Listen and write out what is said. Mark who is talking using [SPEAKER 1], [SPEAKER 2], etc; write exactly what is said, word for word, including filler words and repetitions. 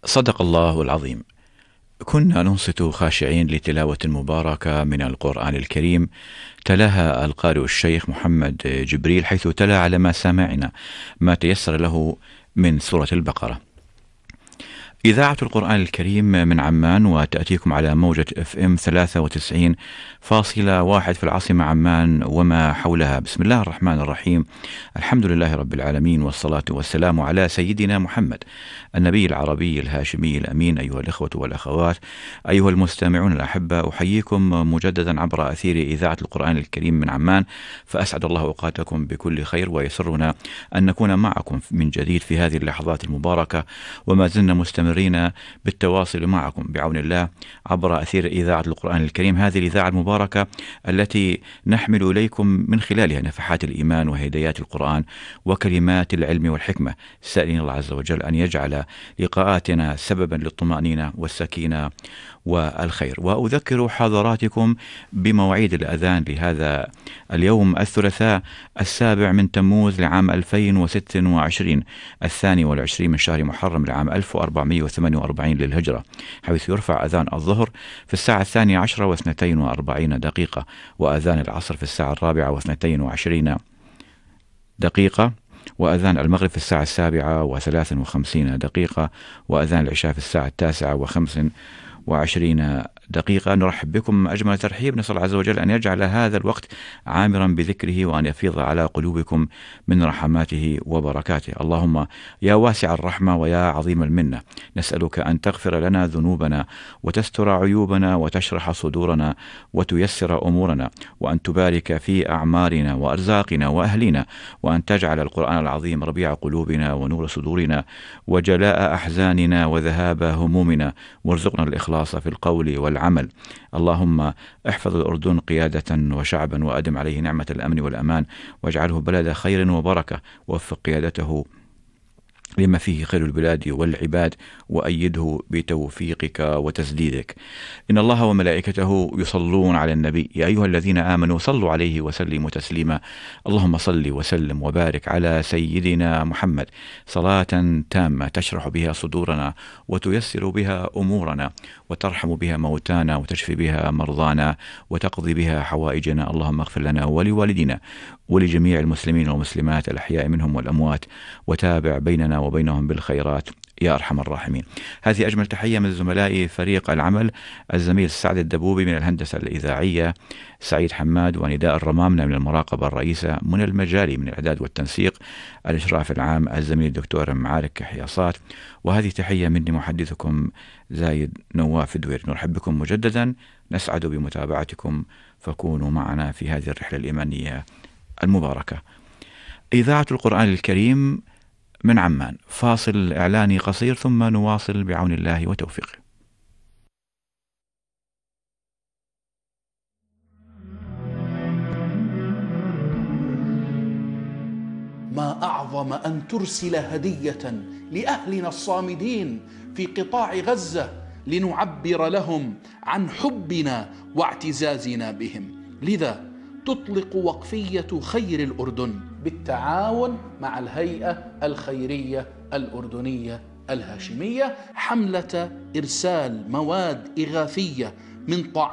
[SPEAKER 1] صدق الله العظيم. كنا ننصت خاشعين لتلاوة مباركة من القرآن الكريم تلاها القارئ الشيخ محمد جبريل، حيث تلا على مسامعنا ما تيسر له من سورة البقرة. إذاعة القرآن الكريم من عمان، وتأتيكم على موجة اف ام ثلاثة وتسعين فاصلة واحد في العاصمة عمان وما حولها. بسم الله الرحمن الرحيم. الحمد لله رب العالمين، والصلاة والسلام على سيدنا محمد النبي العربي الهاشمي الأمين. أيها الإخوة والأخوات، أيها المستمعون الأحبة، أحييكم مجددا عبر أثير إذاعة القرآن الكريم من عمان، فأسعد الله أوقاتكم بكل خير، ويسرنا أن نكون معكم من جديد في هذه اللحظات المباركة، وما زلنا مستمرين بالتواصل معكم بعون الله عبر أثير إذاعة القرآن الكريم، هذه الإذاعة المباركة التي نحمل إليكم من خلالها نفحات الإيمان وهدايات القرآن وكلمات العلم والحكمة، سائلين الله عز وجل أن يجعل لقاءاتنا سببا للطمأنينة والسكينة والخير. وأذكر حضراتكم بمواعيد الأذان لهذا اليوم الثلاثاء السابع من تموز لعام ألفين وستة وعشرين، الثاني والعشرين من شهر محرم لعام ألف وأربعمائة وثمانية وأربعين للهجرة، حيث يرفع أذان الظهر في الساعة الثانية عشرة واثنتين وأربعين دقيقة، وأذان العصر في الساعة الرابعة واثنتين وعشرين دقيقة، وأذان المغرب في الساعة السابعة وثلاث وخمسين دقيقة، وأذان العشاء في الساعة التاسعة وخمس وعشرين دقيقة. نرحب بكم أجمل ترحيب، نسأل الله عز وجل أن يجعل هذا الوقت عامرا بذكره، وأن يفيض على قلوبكم من رحماته وبركاته. اللهم يا واسع الرحمة ويا عظيم المنة، نسألك أن تغفر لنا ذنوبنا وتستر عيوبنا وتشرح صدورنا وتيسر أمورنا، وأن تبارك في أعمارنا وأرزاقنا وأهلنا، وأن تجعل القرآن العظيم ربيع قلوبنا ونور صدورنا وجلاء أحزاننا وذهاب همومنا، وارزقنا الإخلاص في القول والعمل. اللهم احفظ الأردن قيادة وشعبا، وأدم عليه نعمة الأمن والأمان، واجعله بلد خير وبركة، ووفق قيادته لما فيه خير البلاد والعباد، وأيده بتوفيقك وتسديدك. إن الله وملائكته يصلون على النبي، يا أيها الذين آمنوا صلوا عليه وسلموا تسليما. اللهم صل وسلم وبارك على سيدنا محمد صلاة تامة تشرح بها صدورنا وتيسر بها أمورنا وترحم بها موتانا وتشفي بها مرضانا وتقضي بها حوائجنا. اللهم اغفر لنا ولوالدنا ولجميع المسلمين والمسلمات الأحياء منهم والأموات، وتابع بيننا وبينهم بالخيرات يا أرحم الراحمين. هذه أجمل تحية من زملاء فريق العمل، الزميل سعد الدبوبي من الهندسة الإذاعية، سعيد حماد ونداء الرمامنة من المراقبة الرئيسة، من المجالي من الإعداد والتنسيق، الإشراف العام الزميل الدكتور معارك حياصات. وهذه تحية مني محدثكم زايد نواف الدوير. نرحب بكم مجددا، نسعد بمتابعتكم، فكونوا معنا في هذه الرحلة الإيمانية المباركة. إذاعة القرآن الكريم من عمان، فاصل إعلاني قصير ثم نواصل بعون الله وتوفيقه.
[SPEAKER 2] ما أعظم أن ترسل هدية لأهلنا الصامدين في قطاع غزة لنعبر لهم عن حبنا واعتزازنا بهم. لذا تطلق وقفية خير الأردن بالتعاون مع الهيئة الخيرية الأردنية الهاشمية حملة إرسال مواد إغاثية من طعام